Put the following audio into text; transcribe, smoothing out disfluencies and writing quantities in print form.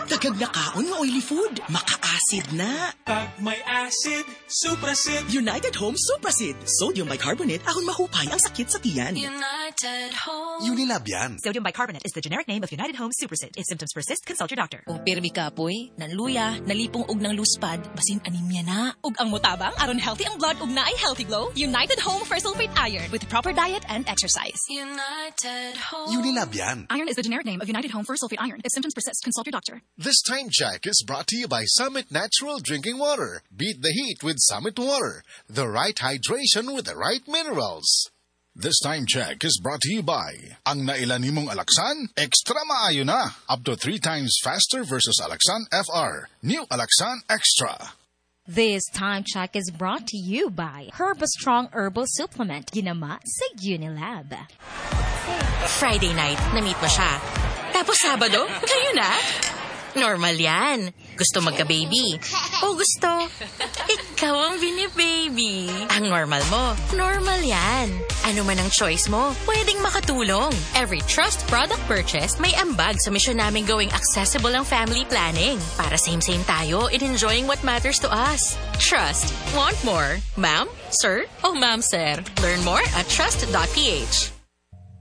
Dagag na kaon ng oily food. Maka-acid na. Pag may acid, Suprasid. United Home Suprasid. Sodium bicarbonate ahon mahupay ang sakit sa tiyan. United Home. Unilab yan. Sodium bicarbonate is the generic name of United Home Suprasid. If symptoms persist, consult your doctor. Kung pirmi kapoy, nanluya, nalipong og ng luspad, basin anemia na. Ug ang mutabang aron healthy ang blood ug naay healthy glow. United Home for sulfate iron with proper diet and exercise. United Home. Unilab yan. Iron is the generic name of United Home for sulfate iron. If symptoms persist, consult your doctor. This time check is brought to you by Summit Natural Drinking Water. Beat the heat with Summit Water. The right hydration with the right minerals. This time check is brought to you by ang nailan nimong Alaxan, extra maayo na. Up to 3 times faster versus Alaxan FR. New Alaxan Extra. This time check is brought to you by Herbastrong Herbal Supplement. Ginama sa Unilab. Friday night, na-meet mo siya. Tapos Sabado, kayo na? Normal yan. Gusto magka-baby. O gusto, ikaw ang bini-baby. Ang normal mo, normal yan. Ano man ang choice mo, pwedeng makatulong. Every Trust product purchase, may ambag sa misyon namin gawing accessible ang family planning. Para same-same tayo in enjoying what matters to us. Trust. Want more? Ma'am? Sir? O ma'am, sir? Learn more at trust.ph.